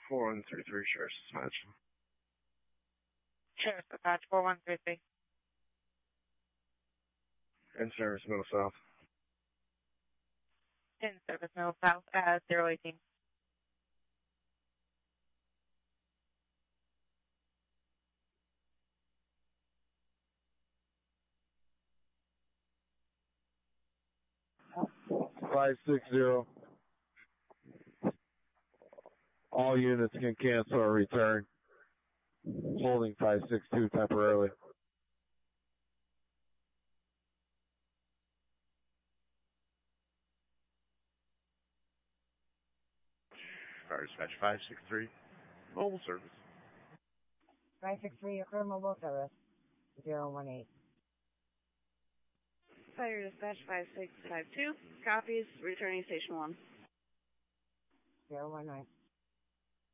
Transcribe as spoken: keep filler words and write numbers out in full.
four one three three, Sheriff's Dispatch. Sheriff's Dispatch, four one three three. In service, Middle South. In service, Middle South, uh, zero eighteen. five six zero. All units can cancel or return. Holding five six two temporarily. Fire Dispatch five six three. Mobile service. five six three, occur mobile service. zero one eight. Fire Dispatch five six five two. Copies, returning Station one. zero one nine.